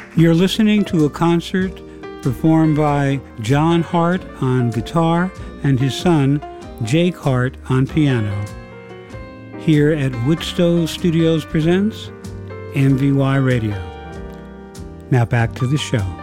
You're listening to a concert performed by John Hart on guitar and his son, Jake Hart, on piano. Here at Woodstow Studios presents MVY Radio. Now back to the show.